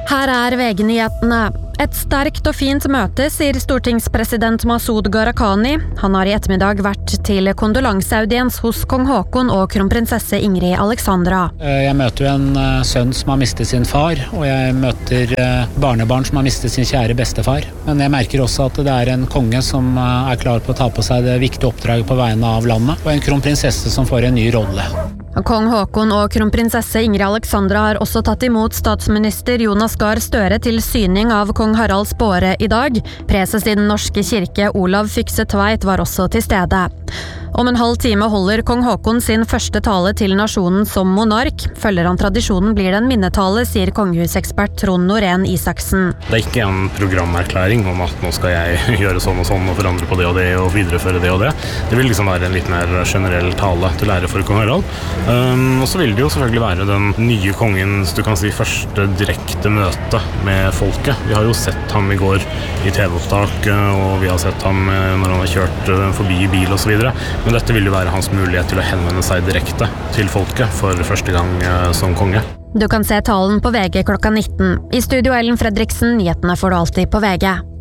Her VG-nyhetene. Et sterkt og fint møte, sier stortingspresident Masud Gharahkhani. Han har i ettermiddag vært til kondolanseaudiens hos kong Haakon og kronprinsesse Ingrid Alexandra. Jeg møter jo en sønn som har mistet sin far, og jeg møter barnebarn som har mistet sin kjære bestefar. Men jeg merker også at det er en konge som er klar på å ta på seg det viktige oppdraget på vegne av landet, og en kronprinsesse som får en ny rolle. Kong Haakon og kronprinsesse Ingrid Alexandra har også tatt imot statsminister Jonas Gahr Støre til syning av kong Haralds båre i dag. Preses i den norske kirke Olav Fykse Tveit var også til stede. Om en halv time holder kong Haakon sin første tale til nasjonen som monark. Følger han tradisjonen blir det en minnetale, sier kongehusekspert Trond Norén Isaksen. Det er ikke en programerklæring om at nå skal jeg gjøre sånn og sånn og forandre på det og det og videreføre det og det. Det vil liksom være en litt mer generell tale til ære for kong Harald. Og så vil det jo selvfølgelig være den nye kongens, du kan si, første direkte møte med folket. Vi har jo sett ham i går i TV-opptak, og vi har sett ham når han har kjørt forbi i bil og så videre. Men dette vil jo være hans mulighet til å henvende seg direkte til folket for første gang som konge. Du kan se talen på VG klokka 19. I studio Ellen Fredriksen, nyhetene får du alltid på VG.